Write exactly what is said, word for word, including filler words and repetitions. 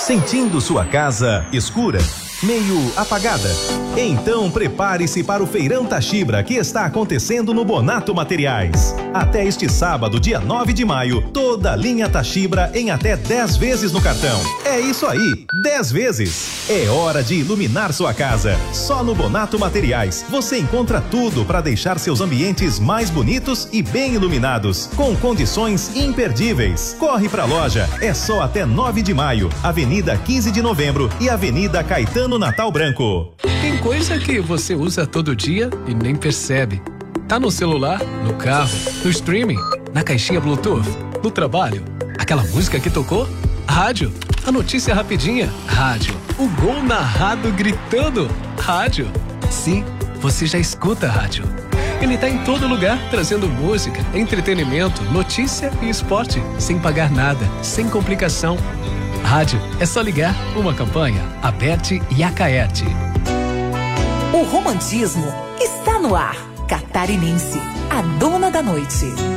Sentindo sua casa escura, meio apagada? Então prepare-se para o Feirão Tachibra, que está acontecendo no Bonato Materiais. Até este sábado, dia nove de maio, toda a linha Tachibra em até dez vezes no cartão. É isso aí, dez vezes. É hora de iluminar sua casa. Só no Bonato Materiais você encontra tudo para deixar seus ambientes mais bonitos e bem iluminados, com condições imperdíveis. Corre pra loja, é só até nove de maio, Avenida quinze de novembro e Avenida Caetano Natal Branco. Tem coisa que você usa todo dia e nem percebe. Tá no celular, no carro, no streaming, na caixinha Bluetooth, no trabalho. Aquela música que tocou? Rádio. A notícia rapidinha? Rádio. O gol narrado gritando? Rádio. Sim, você já escuta a rádio. Ele tá em todo lugar, trazendo música, entretenimento, notícia e esporte, sem pagar nada, sem complicação. Rádio, é só ligar. Uma campanha, Aberte e Acaerte. O romantismo está no ar. Catarinense, a dona da noite.